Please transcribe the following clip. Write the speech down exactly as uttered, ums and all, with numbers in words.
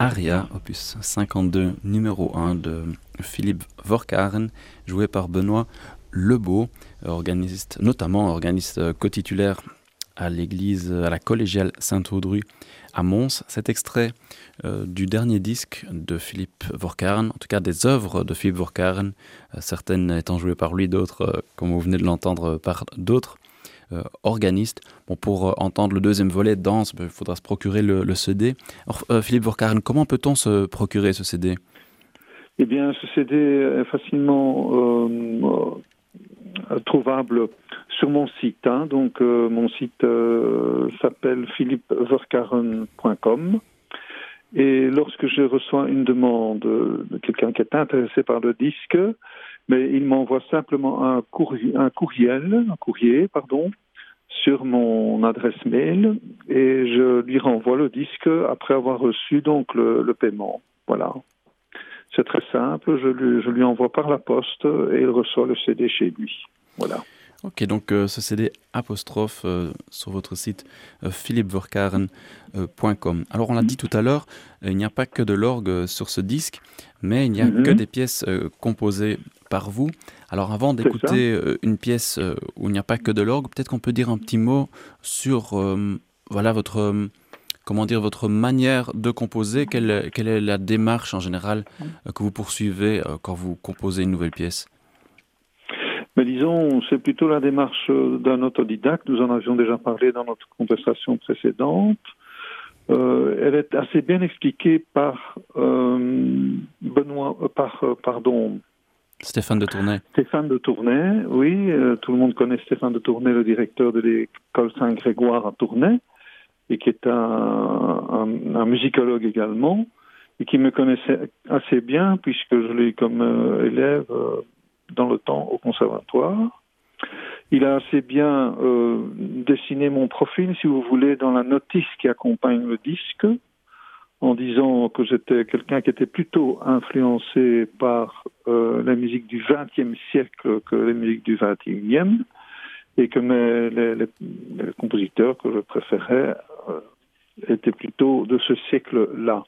Aria, opus cinquante-deux, numéro un de Philippe Vercaeren, joué par Benoît Lebeau, organiste, notamment organiste co-titulaire à l'église, à la collégiale Saint-Audru à Mons. Cet extrait euh, du dernier disque de Philippe Vercaeren, en tout cas des œuvres de Philippe Vercaeren, euh, certaines étant jouées par lui, d'autres, euh, comme vous venez de l'entendre, par d'autres euh, organistes. Bon, pour euh, entendre le deuxième volet, Danse, il ben, faudra se procurer le, le C D. Alors, euh, Philippe Vercaeren, comment peut-on se procurer ce C D ? Eh bien, ce C D est facilement euh, euh, trouvable sur mon site. Hein. Donc, euh, mon site euh, s'appelle philippe vercaeren point com. Et lorsque je reçois une demande de quelqu'un qui est intéressé par le disque, mais il m'envoie simplement un courrier, un courriel, un courrier, pardon, sur mon adresse mail, et je lui renvoie le disque après avoir reçu donc le, le paiement. Voilà. C'est très simple, je lui, je lui envoie par la poste et il reçoit le C D chez lui. Voilà. Ok, donc euh, ce C D apostrophe euh, sur votre site euh, philippe vercaeren point com. Alors on l'a dit tout à l'heure, euh, il n'y a pas que de l'orgue euh, sur ce disque, mais il n'y a mm-hmm. que des pièces euh, composées par vous. Alors avant d'écouter euh, une pièce euh, où il n'y a pas que de l'orgue, peut-être qu'on peut dire un petit mot sur euh, voilà, votre, euh, comment dire, votre manière de composer. Quelle, quelle est la démarche en général euh, que vous poursuivez euh, quand vous composez une nouvelle pièce ? Mais disons, c'est plutôt la démarche d'un autodidacte. Nous en avions déjà parlé dans notre conversation précédente. Euh, elle est assez bien expliquée par euh, Benoît, euh, par euh, pardon. Stéphane de Tournai. Stéphane de Tournai, oui. Euh, tout le monde connaît Stéphane de Tournai, le directeur de l'école Saint-Grégoire à Tournai, et qui est un, un, un musicologue également, et qui me connaissait assez bien puisque je l'ai eu comme euh, élève. Euh, dans le temps au conservatoire. Il a assez bien euh, dessiné mon profil, si vous voulez, dans la notice qui accompagne le disque, en disant que j'étais quelqu'un qui était plutôt influencé par euh, la musique du vingtième siècle que la musique du vingt et unième, et que mes, les, les, les compositeurs que je préférais euh, étaient plutôt de ce siècle-là.